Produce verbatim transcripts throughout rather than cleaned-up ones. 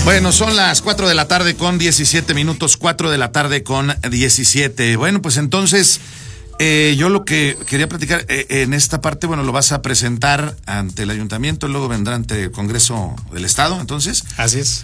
Bueno, son las cuatro de la tarde con diecisiete minutos, cuatro de la tarde con diecisiete. Bueno, pues entonces, eh, yo lo que quería platicar, eh, en esta parte, bueno, lo vas a presentar ante el ayuntamiento, luego vendrá ante el Congreso del Estado, entonces. Así es.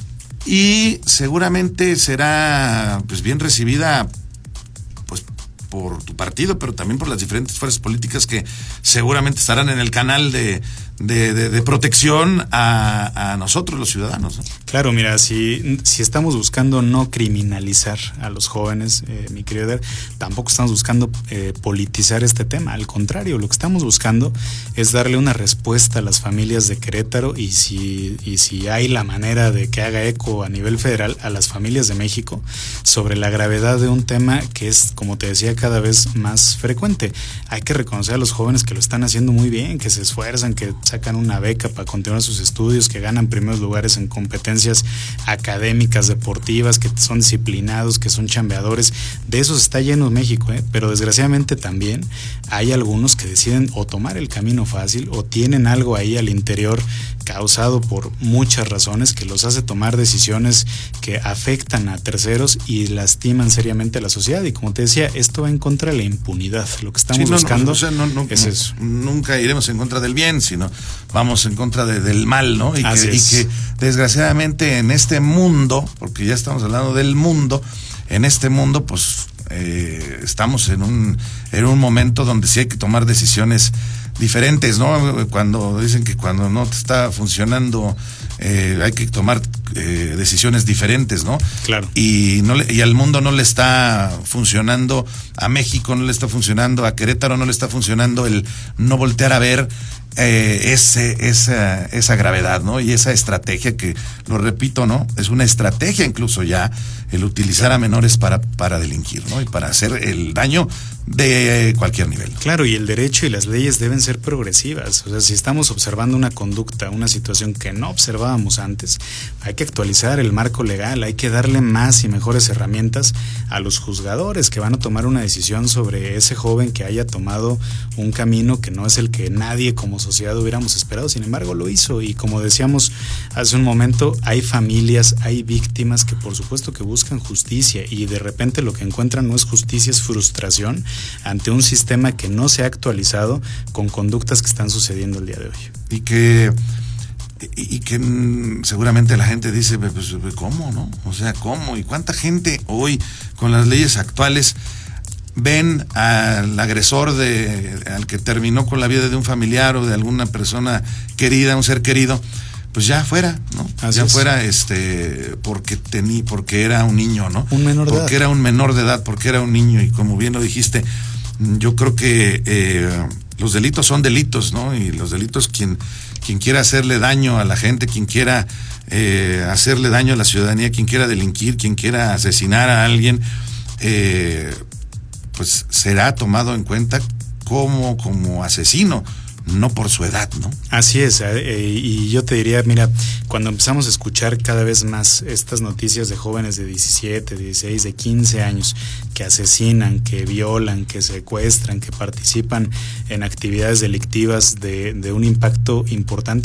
Y seguramente será, pues, bien recibida, pues, por tu partido, pero también por las diferentes fuerzas políticas que seguramente estarán en el canal de, de, de, de protección a, a nosotros, los ciudadanos, ¿no? Claro, mira, si, si estamos buscando no criminalizar a los jóvenes, eh, mi querido Eder, tampoco estamos buscando eh, politizar este tema. Al contrario, lo que estamos buscando es darle una respuesta a las familias de Querétaro y si, y si hay la manera de que haga eco a nivel federal a las familias de México sobre la gravedad de un tema que es, como te decía, cada vez más frecuente. Hay que reconocer a los jóvenes que lo están haciendo muy bien, que se esfuerzan, que sacan una beca para continuar sus estudios, que ganan primeros lugares en competencias académicas, deportivas, que son disciplinados, que son chambeadores. De esos está lleno México, ¿eh? Pero desgraciadamente también hay algunos que deciden o tomar el camino fácil o tienen algo ahí al interior causado por muchas razones que los hace tomar decisiones que afectan a terceros y lastiman seriamente a la sociedad. Y como te decía, esto va en contra de la impunidad. Lo que estamos sí, no, buscando no, o sea, no, no, es eso. Nunca iremos en contra del bien, sino vamos en contra de, del mal, ¿no? Y que, y que desgraciadamente en este mundo, porque ya estamos hablando del mundo, en este mundo pues eh, estamos en un, en un momento donde sí hay que tomar decisiones diferentes, ¿no? Cuando dicen que cuando no te está funcionando eh, hay que tomar eh, decisiones diferentes, ¿no? Claro. Y no le, y al mundo no le está funcionando, a México no le está funcionando, a Querétaro no le está funcionando el no voltear a ver eh, ese, esa, esa gravedad, ¿no? Y esa estrategia que, lo repito, ¿no? Es una estrategia incluso ya el utilizar a menores para, para delinquir, ¿no? Y para hacer el daño de cualquier nivel. Claro, y el derecho y las leyes deben ser progresivas. O sea, si estamos observando una conducta, una situación que no observábamos antes, hay que actualizar el marco legal, hay que darle más y mejores herramientas a los juzgadores que van a tomar una decisión sobre ese joven que haya tomado un camino que no es el que nadie como sociedad hubiéramos esperado. Sin embargo, lo hizo y como decíamos hace un momento, hay familias, hay víctimas que por supuesto que buscan justicia y de repente lo que encuentran no es justicia, es frustración ante un sistema que no se ha actualizado con conductas que están sucediendo el día de hoy. Y que y, y que seguramente la gente dice, pues, ¿cómo, no? O sea, ¿cómo? ¿Y cuánta gente hoy con las leyes actuales ven al agresor de al que terminó con la vida de un familiar o de alguna persona querida, un ser querido, pues ya fuera, ¿no? Así ya es. fuera este porque tenía porque era un niño, ¿no? Un menor de edad. Porque era un menor de edad, porque era un niño y como bien lo dijiste, yo creo que eh, los delitos son delitos, ¿no? Y los delitos quien quien quiera hacerle daño a la gente, quien quiera eh, hacerle daño a la ciudadanía, quien quiera delinquir, quien quiera asesinar a alguien, eh, pues será tomado en cuenta como como asesino, no por su edad, ¿no? Así es, eh, y yo te diría, mira, cuando empezamos a escuchar cada vez más estas noticias de jóvenes de diecisiete, dieciséis, de quince años que asesinan, que violan, que secuestran, que participan en actividades delictivas de, de un impacto importante